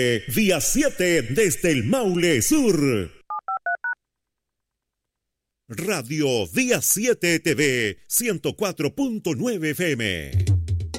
Día 7 desde el Maule Sur. Radio Día 7 TV 104.9 FM.